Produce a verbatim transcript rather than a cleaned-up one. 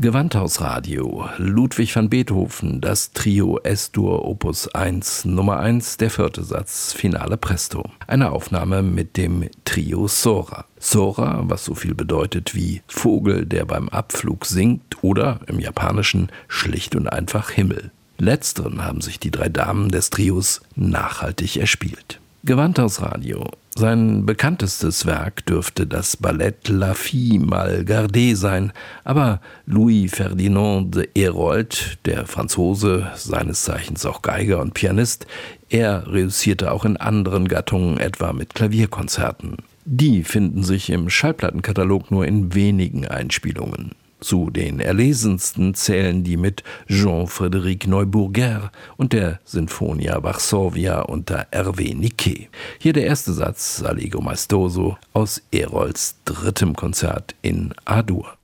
Gewandhausradio, Ludwig van Beethoven, das Trio S-Dur Opus eins, Nummer eins, der vierte Satz, Finale Presto. Eine Aufnahme mit dem Trio Sora. Sora, was so viel bedeutet wie Vogel, der beim Abflug singt, oder im Japanischen schlicht und einfach Himmel. Letzteren haben sich die drei Damen des Trios nachhaltig erspielt. Gewandhausradio. Sein bekanntestes Werk dürfte das Ballett La Fille mal gardée sein, aber Louis Ferdinand de Herold, der Franzose, seines Zeichens auch Geiger und Pianist, er reüssierte auch in anderen Gattungen, etwa mit Klavierkonzerten. Die finden sich im Schallplattenkatalog nur in wenigen Einspielungen. Zu den erlesensten zählen die mit Jean-Frédéric Neuburger und der Sinfonia Varsovia unter Hervé Niquet. Hier der erste Satz, Allegro maestoso, aus Herolds drittem Konzert in A-Dur.